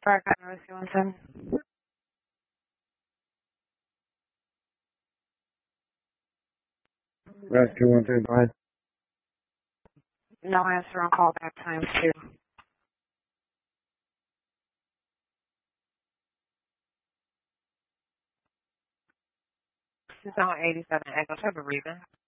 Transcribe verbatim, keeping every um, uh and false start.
Park Avenue, two one seven. That's two one two, go ahead. No answer on call back times two. It's on eighty-seven Echo. Type of reason.